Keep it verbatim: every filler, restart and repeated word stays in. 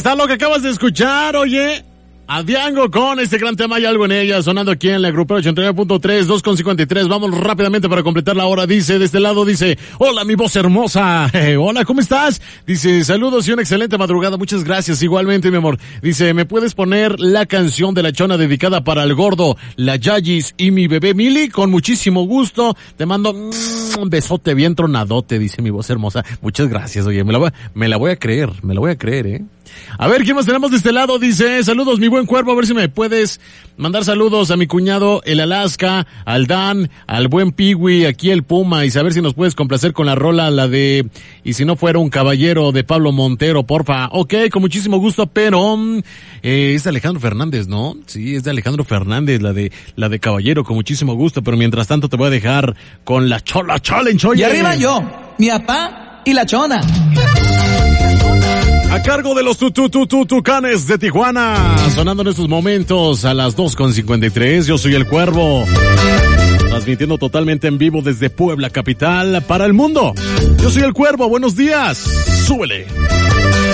está lo que acabas de escuchar, oye. A Diango con este gran tema, Hay algo en ella, sonando aquí en la Grupera ochenta y nueve punto tres, dos con cincuenta y tres. Vamos rápidamente para completar la hora. Dice, de este lado dice, hola mi voz hermosa, eh, hola, ¿cómo estás? Dice, saludos y una excelente madrugada, muchas gracias, igualmente mi amor. Dice, ¿me puedes poner la canción de La Chona dedicada para el gordo, la Yayis y mi bebé Mili? Con muchísimo gusto, te mando mm, un besote bien tronadote, dice mi voz hermosa. Muchas gracias, oye, me la voy, me la voy a creer, me la voy a creer, eh. A ver, ¿quién más tenemos de este lado? Dice, saludos mi buen cuervo, a ver si me puedes mandar saludos a mi cuñado, el Alaska, al Dan, al buen Piwi, aquí el Puma, y saber si nos puedes complacer con la rola, la de, y si no fuera un caballero, de Pablo Montero, porfa. Ok, con muchísimo gusto, pero, eh, es de Alejandro Fernández, ¿no? Sí, es de Alejandro Fernández, la de, la de caballero, con muchísimo gusto, pero mientras tanto te voy a dejar con la Chola Challenge, oye. Y arriba yo, mi papá y la Chona. A cargo de los tu, tu, tu, tu, Tucanes de Tijuana, sonando en estos momentos a las dos con cincuenta y tres. Yo soy el Cuervo, transmitiendo totalmente en vivo desde Puebla capital para el mundo. Yo soy el Cuervo, buenos días, súbele.